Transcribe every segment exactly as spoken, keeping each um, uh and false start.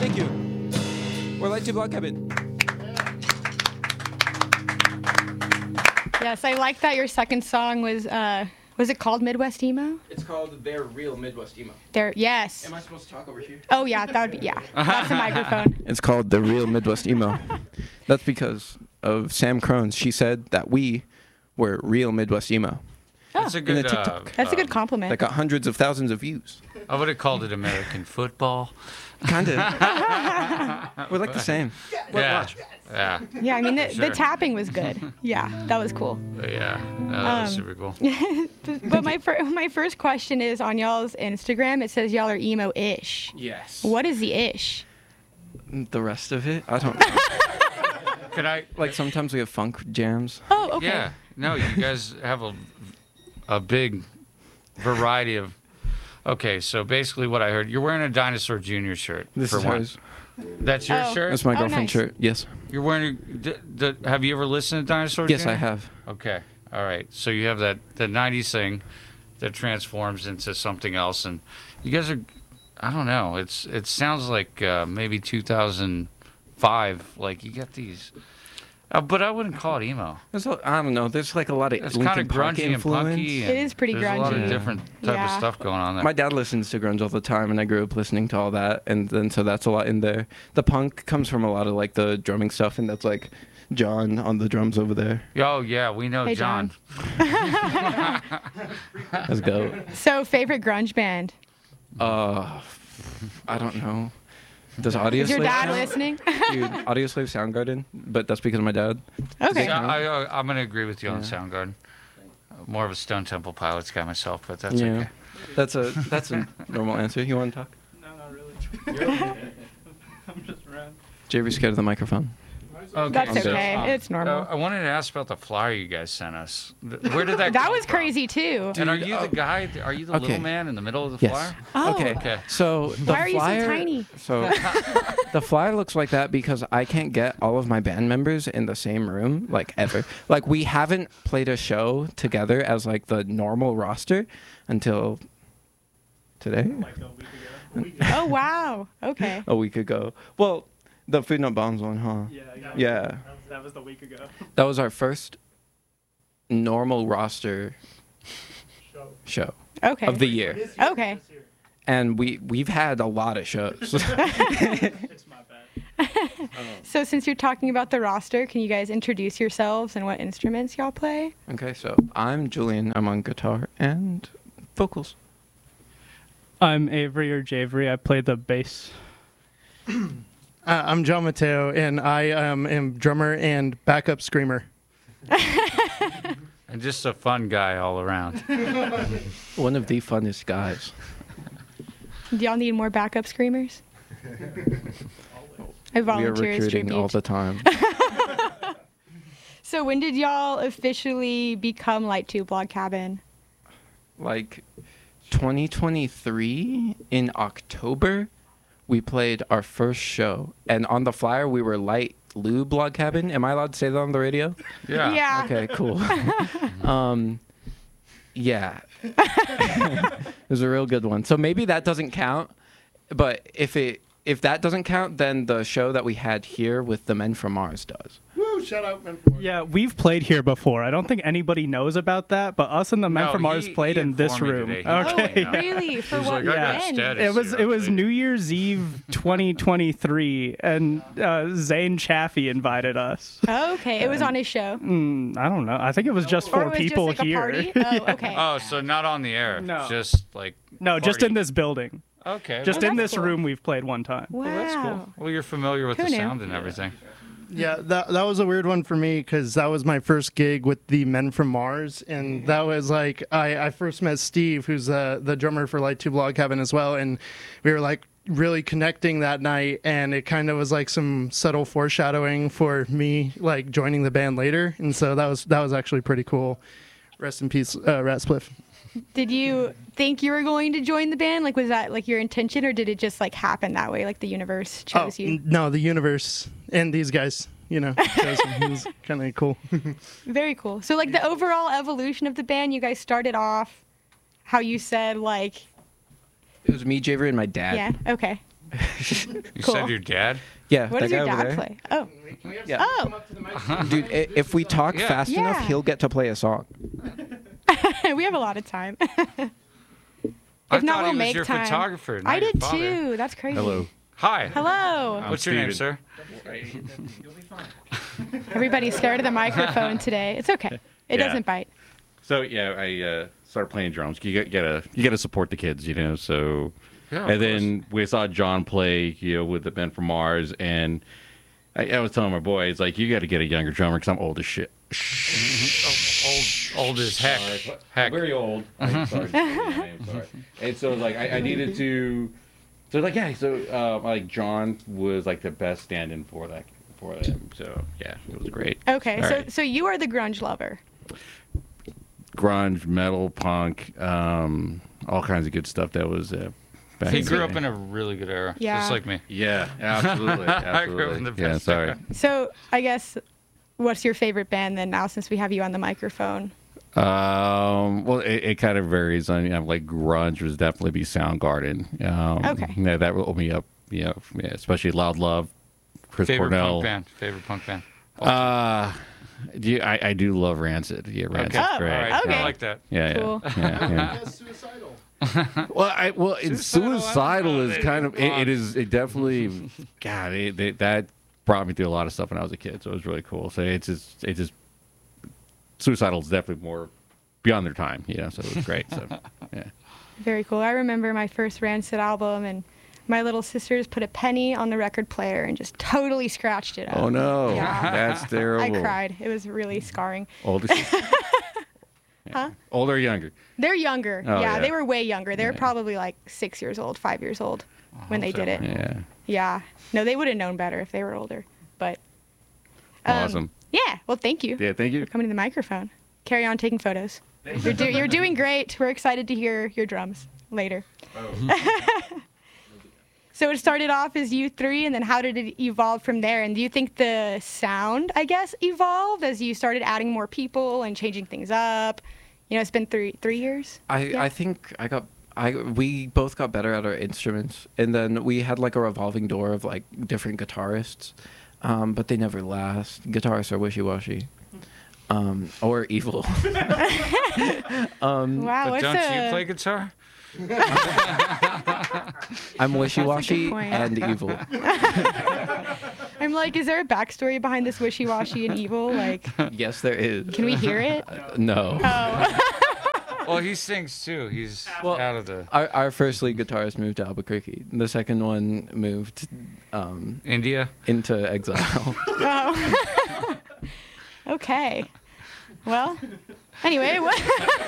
thank you. We're Light Two Blog Cabin. Yes, I like that your second song was, uh, was it called Midwest Emo? It's called Their Real Midwest Emo. There, yes. Am I supposed to talk over here? Oh, yeah, that would be, yeah. That's the microphone. It's called The Real Midwest Emo. That's because of Sam Crones. She said that we were real Midwest emo. That's a In good a TikTok. uh, That's a uh, good compliment. That got hundreds of thousands of views. I would have called it American football. Kind of. We're like the same. Yeah. Yeah. Yeah, I mean, the, Sure. the tapping was good. Yeah, that was cool. But yeah. No, that was Um, super cool. But my, fir- my first question is on y'all's Instagram, it says y'all are emo-ish. Yes. What is the ish? The rest of it? I don't know. Could I? Like sometimes we have funk jams. Oh, okay. Yeah. No, you guys have a, a big variety of. Okay, so basically what I heard, you're wearing a Dinosaur Junior shirt. This for is one. hers. That's your Oh. shirt? That's my Oh, girlfriend's nice. shirt. Yes. You're wearing. D- d- have you ever listened to Dinosaur Yes, Junior? I have. Okay. All right. So you have that the nineties thing that transforms into something else, and you guys are. I don't know. It's it sounds like uh, maybe two thousand five. Like you get these. Uh, but I wouldn't call it emo. There's a, I don't know. There's like a lot of It's Linkin kind of Park grungy and influence. punky. It is pretty there's a lot of grungy. different type Yeah. of stuff going on there. My dad listens to grunge all the time, and I grew up listening to all that, and then so that's a lot in there. The punk comes from a lot of like the drumming stuff, and that's like John on the drums over there. Oh yeah, we know Hey, John. John. Let's go. So, favorite grunge band? Uh, I don't know. Does Audio Is your Slave dad count? listening? Dude, Audio Slave Soundgarden, but that's because of my dad. Okay. Yeah, I, I, I'm gonna agree with you on Yeah. Soundgarden. More of a Stone Temple Pilots guy myself, but that's yeah, okay. that's a that's a normal answer. You want to talk? No, not really. I'm just around. Javier scared of the microphone. Okay, That's so, okay. um, It's normal. Uh, I wanted to ask about the flyer you guys sent us. Th- Where did that? That come was from? crazy, too. And are Dude, you oh. the guy? Are you the Okay. little man in the middle of the Yes. flyer? Oh. Okay. Okay. So the Why are you so flyer, tiny? So the flyer looks like that because I can't get all of my band members in the same room, like ever. Like we haven't played a show together as like the normal roster until today, Like a week ago. A week ago. Oh, wow. Okay. a week ago. Well, the Food Not Bombs one, huh? Yeah. Yeah. Yeah. That was, that was the week ago. That was our first normal roster Show. show Okay. of the year, This year, Okay. this year. and we we've had a lot of shows. It's my bad. So, since you're talking about the roster, can you guys introduce yourselves and what instruments y'all play? Okay, so I'm Julian. I'm on guitar and vocals. I'm Avery or Javery. I play the bass. Uh, I'm John Mateo, and I um, am drummer and backup screamer. And just a fun guy all around. One of the funnest guys. Do y'all need more backup screamers? I We are volunteer as recruiting all tribute. the time. So, when did y'all officially become Light two Blog Cabin? Like twenty twenty-three in October, we played our first show, and on the flyer we were Light Lou Blog Cabin. Am I allowed to say that on the radio? Yeah. Yeah. Okay, cool. um, yeah, it was a real good one. So maybe that doesn't count, but if it if that doesn't count, then the show that we had here with the Men from Mars does. Woo! Shout out, man. Yeah, we've played here before. I don't think anybody knows about that, but us and the Men No, from Mars he- played he in this informed me room. today. He Okay. told Oh, me. really? For He's what like, I got when? status. It was here, it was actually. New Year's Eve twenty twenty-three, and uh, Zane Chaffee invited us. Okay, it was on his show. Mm, I don't know. I think it was just Or for it was people just like here. a party? Oh, okay. Oh, so not on the air. No. Just like. No, just party. in this building. Okay. Just well, in that's this cool. room, we've played one time. Wow. well, that's cool. Well, you're familiar with Who the knew? sound and everything. Yeah, that that was a weird one for me because that was my first gig with the Men from Mars, and that was like I, I first met Steve, who's uh, the drummer for Light Two Blog Cabin as well, and we were like really connecting that night, and it kind of was like some subtle foreshadowing for me like joining the band later, and so that was that was actually pretty cool. Rest in peace, uh, Rat Spliff. Did you think you were going to join the band? Like, was that like your intention, or did it just like happen that way? Like the universe chose Oh, you? n- no, the universe and these guys, you know, chose me. It was kind of cool. Very cool. So, like the overall evolution of the band, you guys started off how you said, like, It was me, Javer, and my dad. yeah, okay. You Cool. said your dad? Yeah, What that does your guy over dad there. play? Oh, Yeah. oh, Dude, i- if we talk Yeah. fast enough, Yeah. he'll get to play a song. we have a lot of time. I If thought not, he we'll was make your time. photographer. not I your did father. too. That's crazy. Hello. Hi. Hello. What's your name, Steven. sir? Everybody's scared of the microphone today. It's okay. It Yeah. doesn't bite. So yeah, I uh, started playing drums. You got, gotta you gotta support the kids, you know. So Yeah, of and then we saw John play, you know, with the Men from Mars, and I, I was telling my boy, it's like you got to get a younger drummer because I'm old as shit. Old, old as heck. Heck. Very old. I'm sorry. I'm sorry. And so like I, I needed to. So like yeah, so uh, like John was like the best stand-in for that for them. So yeah, it was great. Okay, All so right. so you are the grunge lover. Grunge, metal, punk, um, all kinds of good stuff. That was. Uh, back He the grew up day. in a really good era, Yeah. just like me. Yeah, absolutely, I grew up in absolutely. the Yeah, best sorry. era. So I guess, what's your favorite band then? Now, since we have you on the microphone. Um, well, it, it kind of varies. I mean, I'm like grunge was definitely be Soundgarden. Um, Okay. Yeah, that rolled me up. You know, yeah, especially Loud Love, Chris Favorite Cornell. punk band. Favorite punk band. Uh, do you, I, I do love Rancid. Yeah, Rancid's Okay. Oh, great. All right. okay. I like that. Yeah, yeah, Cool. yeah, yeah. Suicidal. Well, I well, it's Suicidal, I suicidal don't know. is kind of it, They- it is it definitely. God, it, it, that brought me through a lot of stuff when I was a kid, so it was really cool. So it's just it just suicidal is definitely more beyond their time, you know. So it was great. So yeah. Very cool. I remember my first Rancid album, and my little sisters put a penny on the record player and just totally scratched it up. Oh no, Yeah. that's terrible. I cried. It was really scarring. Older, Huh? older or younger? They're younger. Oh, yeah, yeah. they were way younger. They were Yeah. probably like six years old, five years old when they so. did it. Yeah, Yeah. No, they would have known better if they were older. But um, awesome. yeah. Well, thank you Yeah, thank you. for coming to the microphone. Carry on taking photos. You're, do- you're doing great. We're excited to hear your drums later. So it started off as you three, and then how did it evolve from there? And do you think the sound, I guess, evolved as you started adding more people and changing things up? You know, it's been three three years. I, Yeah. I think I got I we both got better at our instruments, and then we had like a revolving door of like different guitarists, um, but they never last. Guitarists are wishy washy, um, or evil. um, Wow, But what's don't a, you play guitar? I'm wishy washy point. and evil. I'm like, is there a backstory behind this wishy-washy and evil? Like, Yes, there is. can we hear it? No. Oh, Well, he sings too. He's Well, out of the Our, our first lead guitarist moved to Albuquerque. The second one moved um, India. into exile. oh. Okay. Well, anyway, what?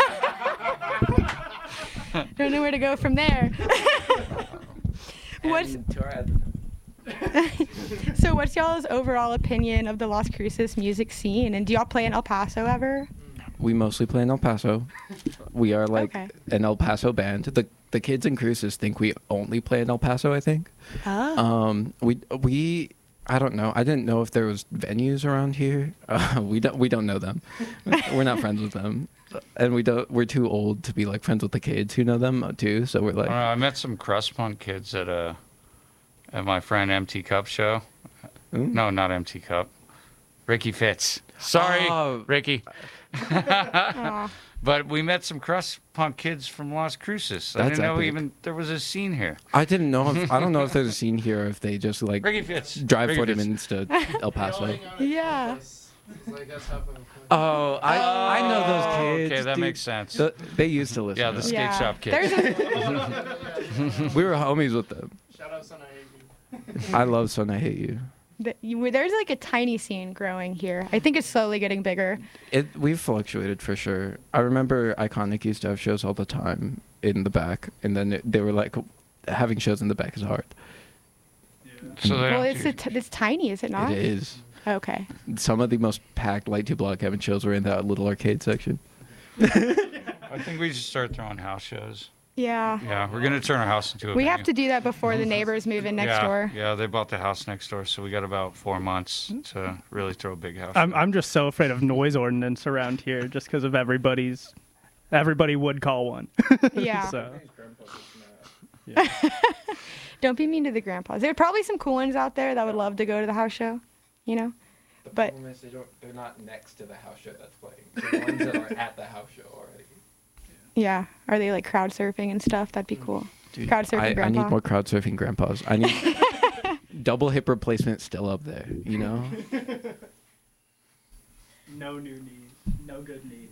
Don't know where to go from there. What's And to our- so? What's y'all's overall opinion of the Las Cruces music scene? And do y'all play in El Paso ever? We mostly play in El Paso. We are like Okay. an El Paso band. The the kids in Cruces think we only play in El Paso, I think. Oh. Um, we we I don't know. I didn't know if there was venues around here. Uh, we don't we don't know them. We're not friends with them, and we don't. We're too old to be like friends with the kids who know them uh, too. So we're like, Uh, I met some crust punk kids at a at my friend M T Cup show. Ooh. No, not M T Cup. Ricky Fitz. Sorry, Oh. Ricky. Aw. But we met some crust punk kids from Las Cruces. I That's didn't know epic. even there was a scene here. I didn't know. If, I don't know if there's a scene here or if they just like Ricky Fitz. drive Ricky forty Fitz. minutes to El Paso. Yeah. Oh, I I know those kids. Okay, that dude. makes sense. The- they used to listen. Yeah, to the us. skate Yeah. shop kids. There's a, We were homies with them. Shout out, son, I hate you. I love Son I Hate You. the- you- there's like a tiny scene growing here. I think it's slowly getting bigger. It we've fluctuated for sure. I remember Iconic used to have shows all the time in the back, and then it, they were like, having shows in the back is hard. So they Well, don't it's do- a t- it's tiny, is it not? It is. Okay. Some of the most packed Light Two Block Heaven shows were in that little arcade section. I think we should start throwing house shows. Yeah. Yeah, we're gonna turn our house into a We venue. have to do that before the neighbors move in next yeah, door. Yeah, they bought the house next door, so we got about four months to really throw a big house. I'm I'm just so afraid of noise ordinance around here, just because of everybody's. Everybody would call one. Yeah. So Don't be mean to the grandpas. There are probably some cool ones out there that would love to go to the house show, you know? The But- problem is they don't, they're not next to the house show that's playing. They're the ones that are at the house show already. Yeah. Are they like crowd surfing and stuff? That'd be cool. Dude, Crowd surfing I, I grandpa. need more crowd surfing grandpas. I need double hip replacement still up there, you know? No new knees. No good knees.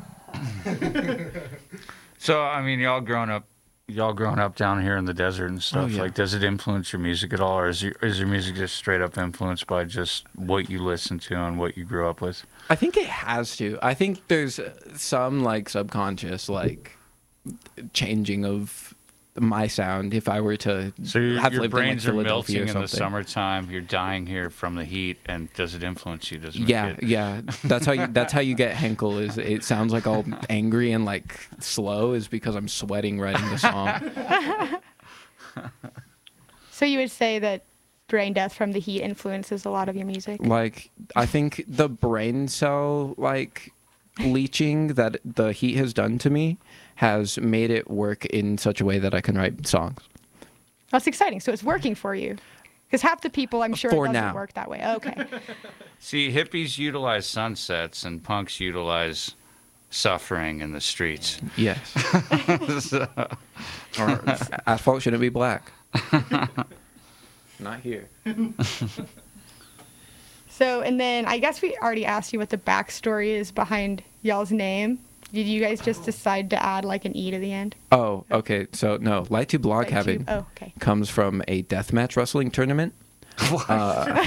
So I mean, y'all grown up, y'all grown up down here in the desert and stuff. yeah. Like, does it influence your music at all, or is your is your music just straight up influenced by just what you listen to and what you grew up with? I think it has to. I think there's some like subconscious like changing of my sound if I were to So your, have your lived in like brains are Philadelphia melting or in the something. summertime. You're dying here from the heat, and does it influence you? Does it make Yeah, it- yeah. That's how you that's how you get Henkel is it sounds like all angry and like slow is because I'm sweating writing the song. So you would say that brain death from the heat influences a lot of your music? Like I think the brain cell like leaching that the heat has done to me has made it work in such a way that I can write songs. That's exciting. So it's working for you. Because half the people, I'm sure, For it doesn't now. work that way. Okay. See, hippies utilize sunsets, and punks utilize suffering in the streets. Yes. So- Or asphalt shouldn't be black. Not here. So, and then I guess we already asked you what the backstory is behind y'all's name. Did you guys just decide to add like an E to the end? Oh, okay. So no, Light Tube Log Like Cabin tube- Oh, okay. comes from a deathmatch wrestling tournament. Uh,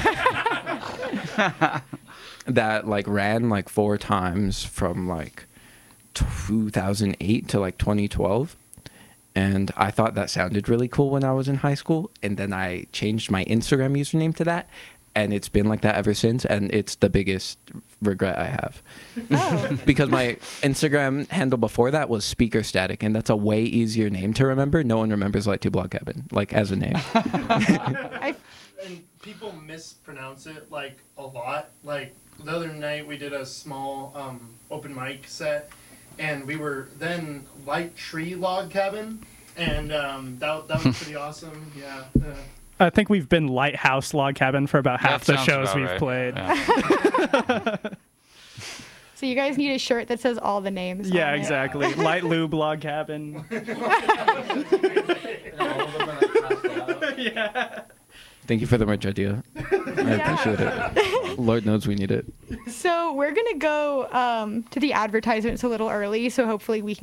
that like ran like four times from like two thousand eight to like twenty twelve. And I thought that sounded really cool when I was in high school. And then I changed my Instagram username to that. And it's been like that ever since. And it's the biggest regret I have. Oh. Because my Instagram handle before that was Speaker Static. And that's a way easier name to remember. No one remembers Light Tube Log Cabin, like as a name. I, And people mispronounce it like a lot. Like the other night we did a small um, open mic set, and we were then Light Tree Log Cabin, and um, that that was pretty awesome. Yeah. Uh, I think we've been Lighthouse Log Cabin for about half That the sounds shows about we've right. played. Yeah. so you guys need a shirt that says all the names. Yeah, on it. exactly. Light Lube Log Cabin. Yeah. Thank you for the merch idea. I appreciate it. Lord knows we need it. So we're gonna go um, to the advertisements a little early. So hopefully we can